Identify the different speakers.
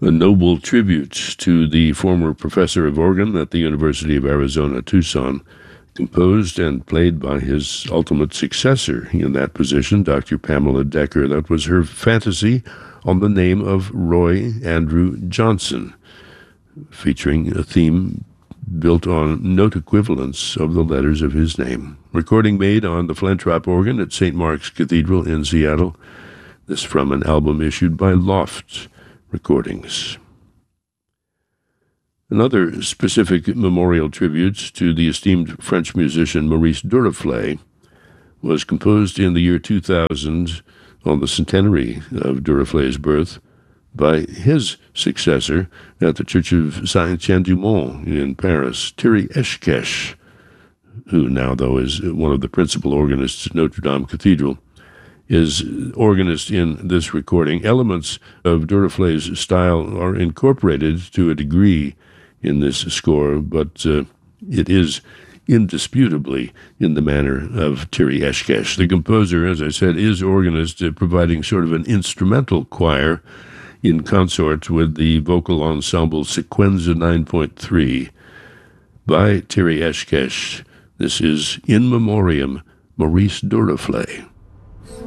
Speaker 1: a noble tribute to the former professor of organ at the University of Arizona, Tucson, composed and played by his ultimate successor in that position, Dr. Pamela Decker. That was her fantasy on the name of Roy Andrew Johnson, featuring a theme built on note equivalence of the letters of his name. Recording made on the Flentrop organ at St. Mark's Cathedral in Seattle. This from an album issued by Loft Recordings. Another specific memorial tribute to the esteemed French musician Maurice Duruflé was composed in the year 2000 on the centenary of Duruflé's birth by his successor at the Church of Saint-Jean-du-Mont in Paris, Thierry Eshkesh, who now, though, is one of the principal organists at Notre Dame Cathedral, is organist in this recording. Elements of Duruflé's style are incorporated to a degree in this score, but it is indisputably in the manner of Thierry Eshkesh. The composer, as I said, is organist, providing sort of an instrumental choir in consort with the vocal ensemble Sequenza 9.3 by Thierry Eshkesh. This is In Memoriam, Maurice Duruflé.